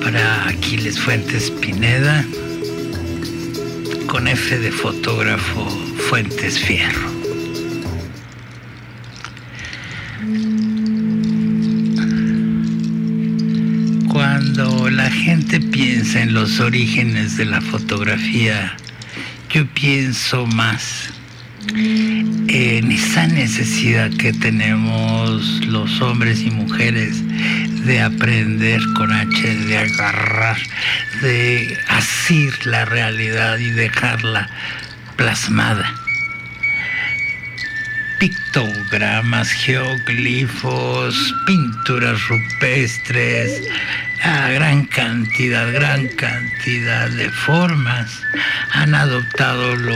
para Aquiles Fuentes Pineda, con F de fotógrafo Fuentes Fierro. Cuando la gente piensa en los orígenes de la fotografía, yo pienso más en esa necesidad que tenemos los hombres y mujeres de aprender con H, de agarrar, de asir la realidad y dejarla plasmada. Pictogramas, geoglifos, pinturas rupestres, gran cantidad de formas han adoptaron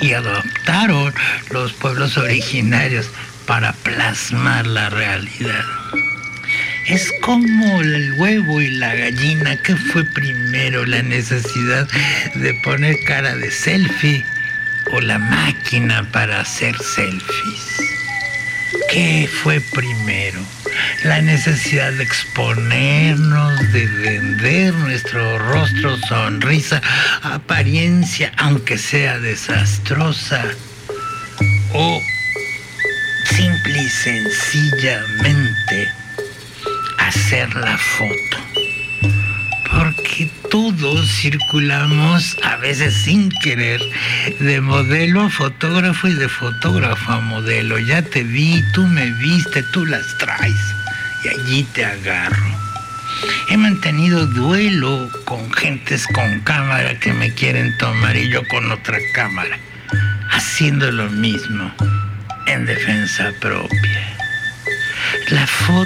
los pueblos originarios para plasmar la realidad. Es como el huevo y la gallina. ¿Qué fue primero? ¿La necesidad de poner cara de selfie o la máquina para hacer selfies? ¿Qué fue primero? La necesidad de exponernos, de vender nuestro rostro, sonrisa, apariencia, aunque sea desastrosa, o simple y sencillamente hacer la foto. Porque todos circulamos, a veces sin querer, de modelo a fotógrafo y de fotógrafo a modelo. Ya te vi, tú me viste, tú las traes y allí te agarro. He mantenido duelo con gentes con cámara que me quieren tomar y yo con otra cámara, haciendo lo mismo en defensa propia. La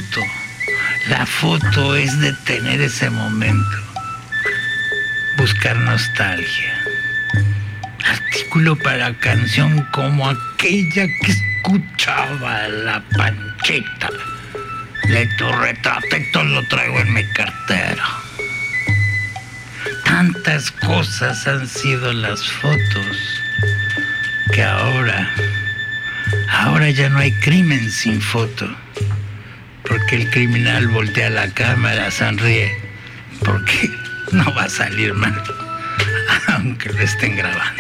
foto es detener ese momento, buscar nostalgia. Artículo para canción como aquella que escuchaba la Panchita. Le tu retrato y todo lo traigo en mi cartera. Tantas cosas han sido las fotos que ahora ya no hay crimen sin foto. Porque el criminal voltea la cámara, sonríe, porque no va a salir mal, aunque lo estén grabando.